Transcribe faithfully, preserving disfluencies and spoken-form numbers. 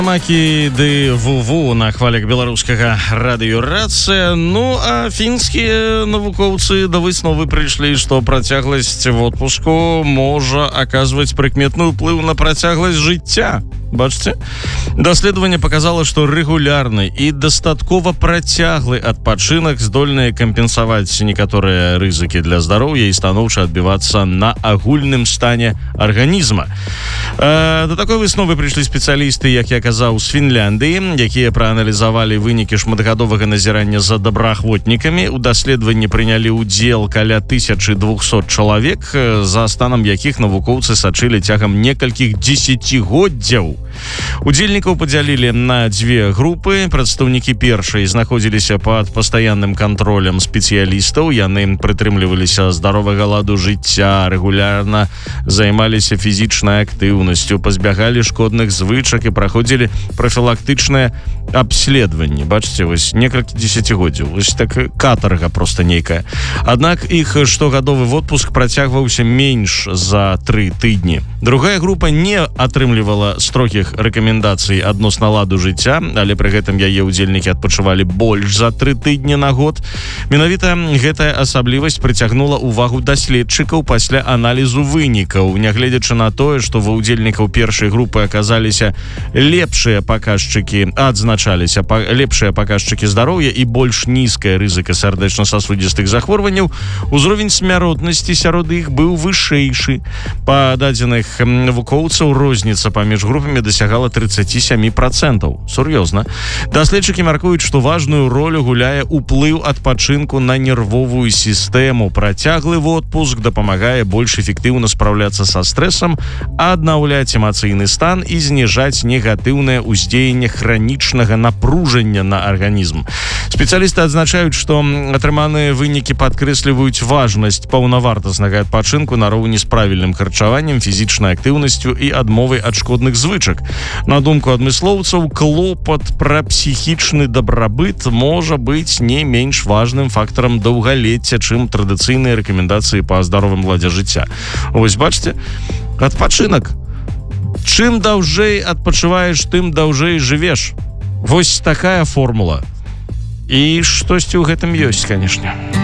Макі ды ву-ву на хвалях беларускага радыёрацыя. Ну, а фінскія навукоўцы да высновы прыйшлі, што працягласць водпуску можа аказваць прыкметны ўплыў на працягласць жыцця. Бачыце? Даследаванне паказала, што рэгулярны і дастаткова працяглы адпачынак здольны кампенсаваць некаторыя рызыкі для здароўя і станоўча адбівацца на агульным стане арганізма. Э, да такой высновы прыйшлі спецыялісты, як я казаў, з Фінляндыі, якія прааналізавалі вынікі шматгадовага назірання за добраахвотнікамі. У даследаванні прынялі ўдзел каля тысячы двухсот чалавек, за станам якіх навукоўцы сачылі цягам некалькіх дзесяцігоддзяў. Удзельнікаў падзялілі на дзве групы. Прадстаўнікі першай знаходзіліся пад пастаянным кантролем спецыялістаў. Яны прытрымліваліся здаровага ладу жыцця, рэгулярна займаліся фізічнай актыўнасцю, пазбягалі шкодных звычак і праходзілі прафілактычнае абследаванне. Бачыце, вось некалькі дзесяцігоддзяў. Вось так катарга проста нейкая. Аднак іх штогадовы водпуск працягваўся менш за тры тыдні. Другая група не атрымлівала строгіх рэкамендацый адносна ладу жыцця, але пры гэтым яе ўдзельнікі адпачывалі больш за тры тыдні на год. Менавіта гэтая асаблівасць прыцягнула ўвагу даследчыкаў пасля аналізу вынікаў. Нягледзячы на тое, што ва ўдзельнікаў першай групы аказаліся лепшыя паказчыкі, адзначаліся па, лепшыя паказчыкі здароўя і больш нізкая рызыка сардэчна-сасудзістых захворванняў, узровень смяротнасці сярод іх быў вышэйшы. Па дадзеных навукоўцаў розніца паміж групамі дасягала тридцать семь процентов. Сур'ёзна. Даследчыкі мяркуюць, што важную ролю гуляе ўплыў адпачынку на нервовую сістэму. Працяглы водпуск дапамагае больш эфектыўна спраўляцца са стрэсам, аднаўляць эмацыйны стан і зніжаць негатыўнае ўздзеянне хранічнага напружання на арганізм. Спецыялісты адзначаюць, што атрыманыя вынікі падкрэсліваюць важнасць паўнавартаснага адпачынку нароўні з правільным харчаваннем, фізічнай актыўнасцю і адмовай ад шкодных звычак. На думку адмыслоўцаў, клопат пра псіхічны дабрабыт можа быць не менш важным фактарам даўгалецця, чым традыцыйныя рэкамендацыі па здаровым ладзе жыцця. Вось бачыце, адпачынак. Чым даўжэй адпачываеш, тым даўжэй жывеш. Вось такая формула. І штосьці ў гэтым ёсць, канешне.